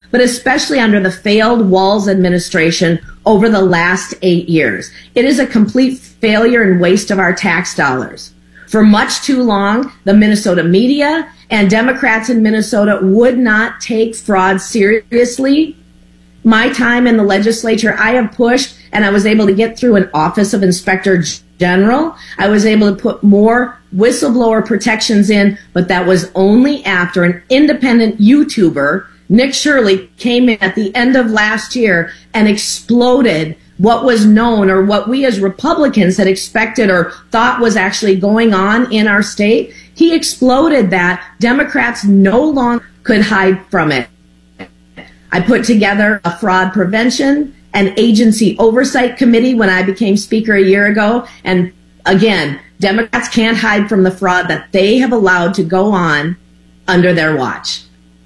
but especially under the failed Walz administration over the last 8 years. It is a complete failure and waste of our tax dollars. For much too long, the Minnesota media and Democrats in Minnesota would not take fraud seriously. My time in the legislature, I have pushed, and I was able to get through an Office of Inspector General. I was able to put more whistleblower protections in, but that was only after an independent YouTuber, Nick Shirley, came in at the end of last year and exploded what was known, or what we as Republicans had expected or thought was actually going on in our state. He exploded that. Democrats no longer could hide from it. I put together a fraud prevention and agency oversight committee when I became Speaker a year ago. And again, Democrats can't hide from the fraud that they have allowed to go on under their watch.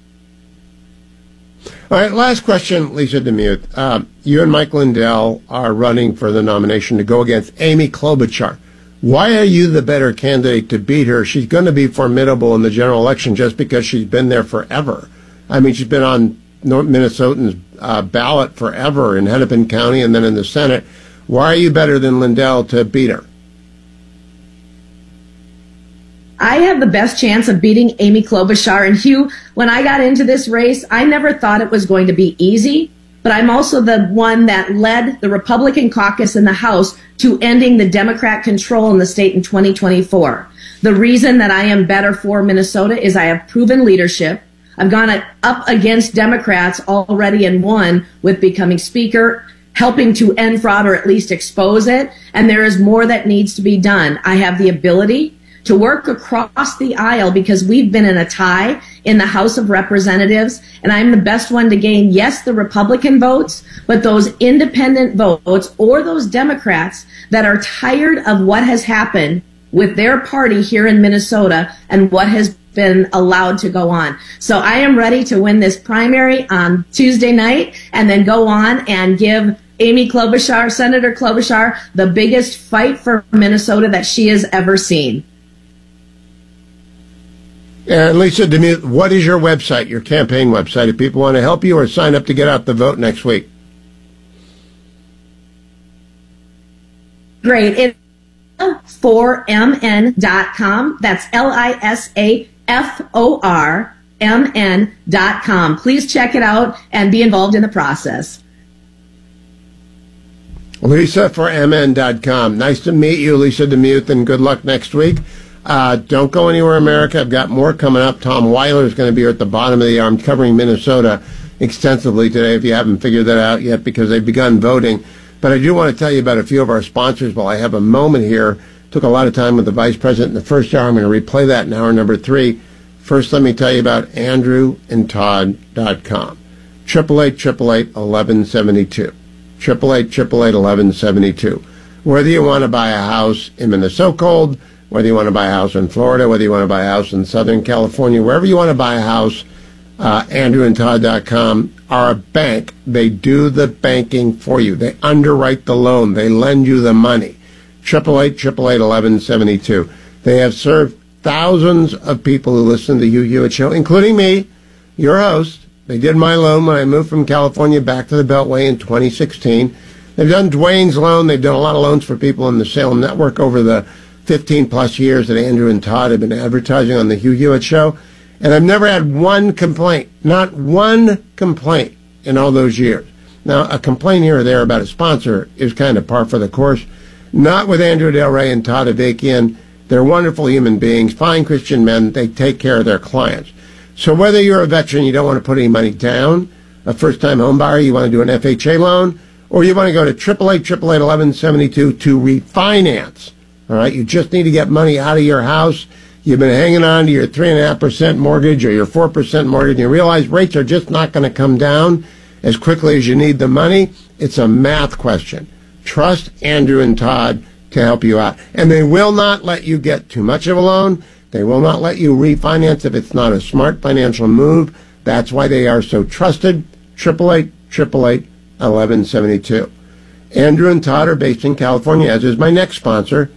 All right, last question, Lisa DeMuth. You and Mike Lindell are running for the nomination to go against Amy Klobuchar. Why are you the better candidate to beat her? She's going to be formidable in the general election just because she's been there forever. I mean, she's been on Minnesotans' ballot forever in Hennepin County and then in the Senate. Why are you better than Lindell to beat her? I have the best chance of beating Amy Klobuchar. And Hugh, when I got into this race, I never thought it was going to be easy, but I'm also the one that led the Republican caucus in the House to ending the Democrat control in the state in 2024. The reason that I am better for Minnesota is I have proven leadership. I've gone up against Democrats already and won with becoming Speaker, helping to end fraud or at least expose it. And there is more that needs to be done. I have the ability to work across the aisle because we've been in a tie in the House of Representatives, and I'm the best one to gain, yes, the Republican votes, but those independent votes or those Democrats that are tired of what has happened with their party here in Minnesota and what has been allowed to go on. So I am ready to win this primary on Tuesday night and then go on and give Amy Klobuchar, Senator Klobuchar, the biggest fight for Minnesota that she has ever seen. And Lisa DeMuth, what is your website, your campaign website, if people want to help you or sign up to get out the vote next week? Great. It's lisaformn.com. That's lisaformn.com. Please check it out and be involved in the process. lisaformn.com. Nice to meet you, Lisa DeMuth, and good luck next week. Don't go anywhere, America. I've got more coming up. Tom Weiler is going to be here at the bottom of the hour. I'm covering Minnesota extensively today, if you haven't figured that out yet, because they've begun voting. But I do want to tell you about a few of our sponsors while I have a moment here. Took a lot of time with the Vice President in the first hour. I'm going to replay that in hour number 3. First, let me tell you about AndrewandTodd.com. 888-888-1172. 888-888-1172. Whether you want to buy a house in Minnesota, whether you want to buy a house in Florida, whether you want to buy a house in Southern California, wherever you want to buy a house, AndrewandTodd.com are a bank. They do the banking for you. They underwrite the loan. They lend you the money. 888-888-1172. They have served thousands of people who listen to the Hugh Hewitt Show, including me, your host. They did my loan when I moved from California back to the Beltway in 2016. They've done Dwayne's loan. They've done a lot of loans for people in the Salem Network over the 15-plus years that Andrew and Todd have been advertising on the Hugh Hewitt Show. And I've never had one complaint, not one complaint in all those years. Now, a complaint here or there about a sponsor is kind of par for the course. Not with Andrew Del Rey and Todd Avakian. They're wonderful human beings, fine Christian men. They take care of their clients. So whether you're a veteran, you don't want to put any money down, a first-time home buyer, you want to do an FHA loan, or you want to go to 888-888-1172 to refinance. All right, you just need to get money out of your house. You've been hanging on to your 3.5% mortgage or your 4% mortgage, and you realize rates are just not going to come down as quickly as you need the money. It's a math question. Trust Andrew and Todd to help you out. And they will not let you get too much of a loan. They will not let you refinance if it's not a smart financial move. That's why they are so trusted. 888-888-1172. Andrew and Todd are based in California, as is my next sponsor,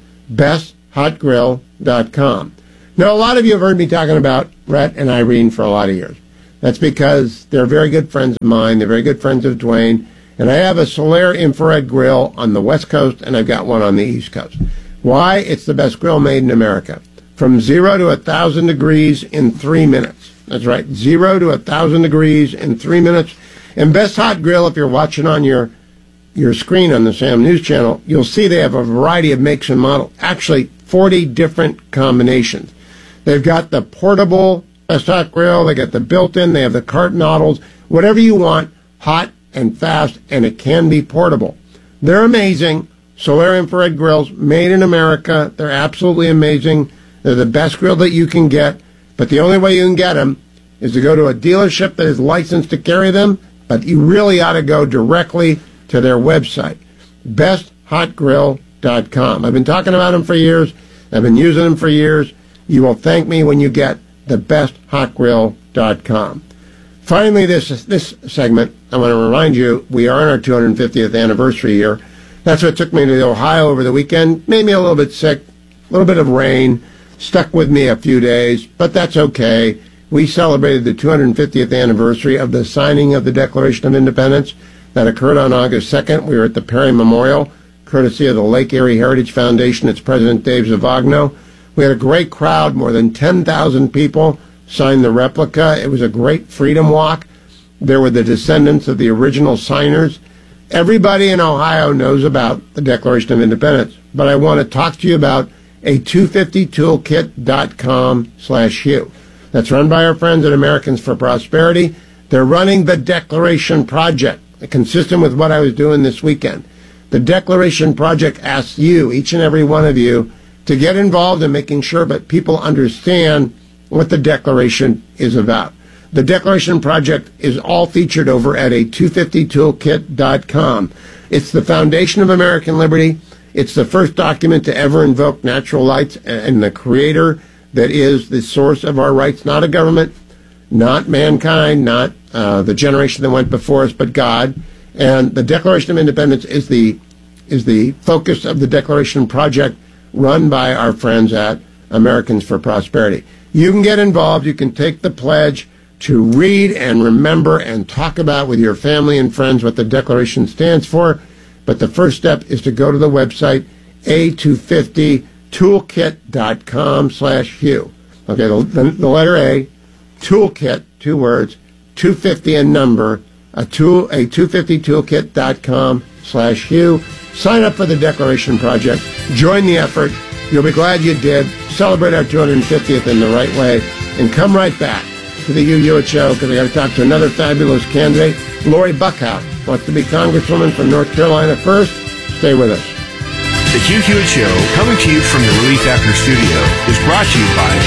BestHotGrill.com. Now, a lot of you have heard me talking about Rhett and Irene for a lot of years. That's because they're very good friends of mine. They're very good friends of Dwayne. And I have a Solaire infrared grill on the West Coast, and I've got one on the East Coast. Why? It's the best grill made in America. From 0 to 1,000 degrees in 3 minutes. That's right, 0 to 1,000 degrees in 3 minutes. And Best Hot Grill, if you're watching on your screen on the Sam News Channel, you'll see they have a variety of makes and models. Actually, 40 different combinations. They've got the portable Best Hot Grill, they got the built-in, they have the cart noddles, whatever you want, hot and fast, and it can be portable. They're amazing. Solaire infrared grills, made in America. They're absolutely amazing. They're the best grill that you can get, but the only way you can get them is to go to a dealership that is licensed to carry them, but you really ought to go directly to their website, besthotgrill.com. I've been talking about them for years. I've been using them for years. You will thank me when you get the besthotgrill.com. Finally, this segment, I want to remind you, we are in our 250th anniversary year. That's what took me to Ohio over the weekend. Made me a little bit sick, a little bit of rain, stuck with me a few days, but that's okay. We celebrated the 250th anniversary of the signing of the Declaration of Independence that occurred on August 2nd. We were at the Perry Memorial, courtesy of the Lake Erie Heritage Foundation. It's President Dave Zavagno. We had a great crowd. More than 10,000 people signed the replica. It was a great freedom walk. There were the descendants of the original signers. Everybody in Ohio knows about the Declaration of Independence, but I want to talk to you about a 250toolkit.com/Hugh. That's run by our friends at Americans for Prosperity. They're running the Declaration Project, consistent with what I was doing this weekend. The Declaration Project asks you, each and every one of you, to get involved in making sure that people understand what the Declaration is about. The Declaration Project is all featured over at a 250toolkit.com. It's the foundation of American liberty. It's the first document to ever invoke natural rights and the Creator that is the source of our rights, not a government, not mankind, not the generation that went before us, but God. And the Declaration of Independence is the focus of the Declaration Project, run by our friends at Americans for Prosperity. You can get involved. You can take the pledge to read and remember and talk about with your family and friends what the Declaration stands for. But the first step is to go to the website, a250toolkit.com/Hugh. Okay, the letter A, toolkit, 2 words, 250 and number, a 250toolkit.com/Hugh. Sign up for the Declaration Project. Join the effort. You'll be glad you did. Celebrate our 250th in the right way. And come right back to the Hugh Hewitt Show, because I got to talk to another fabulous candidate. Lori Buckhout wants to be Congresswoman from North Carolina first. Stay with us. The Hugh Hewitt Show, coming to you from the Relief Factor Studio, is brought to you by